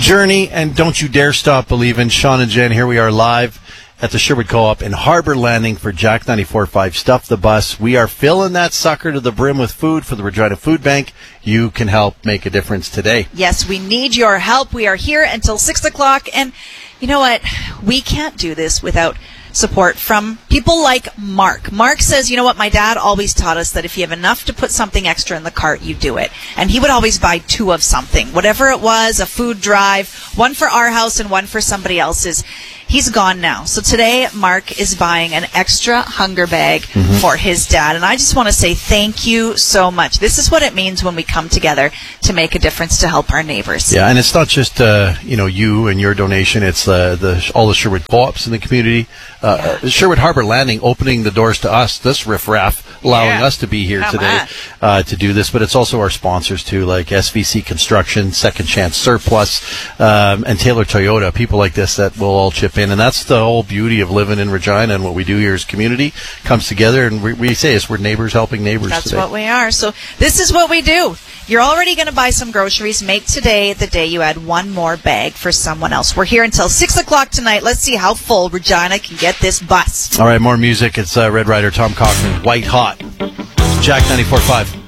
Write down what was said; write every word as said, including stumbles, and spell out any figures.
Journey, and Don't You Dare Stop Believin'. Sean and Jen, here we are live at the Sherwood Co-op in Harbor Landing for Jack ninety-four point five Stuff the Bus. We are filling that sucker to the brim with food for the Regina Food Bank. You can help make a difference today. Yes, we need your help. We are here until six o'clock, and you know what? We can't do this without support from people like Mark. Mark says, you know what, my dad always taught us that if you have enough to put something extra in the cart, you do it. And he would always buy two of something, whatever it was, a food drive, one for our house and one for somebody else's. He's gone now. So today, Mark is buying an extra hunger bag mm-hmm. for his dad. And I just want to say thank you so much. This is what it means when we come together to make a difference to help our neighbors. Yeah, and it's not just uh, you know you and your donation. It's uh, the all the Sherwood Co-ops in the community. Uh, yeah. Sherwood Harbor Landing opening the doors to us, this riffraff, allowing yeah. us to be here come today uh, to do this. But it's also our sponsors, too, like S V C Construction, Second Chance Surplus, um, and Taylor Toyota, people like this that will all chip in. And that's the whole beauty of living in Regina, and what we do here as community comes together. And we, we say is we're neighbors helping neighbors That's today. what we are. So this is what we do. You're already going to buy some groceries. Make today the day you add one more bag for someone else. We're here until six o'clock tonight. Let's see how full Regina can get this bus. All right, more music. It's uh, Red Rider, Tom Cochran, White Hot. Jack ninety-four point five.